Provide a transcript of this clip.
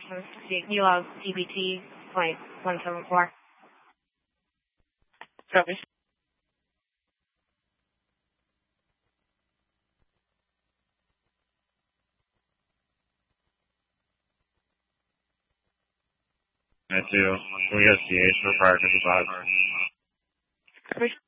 You log TBT point 174. Copy. I do. We got CH for prior to the 5. Copy.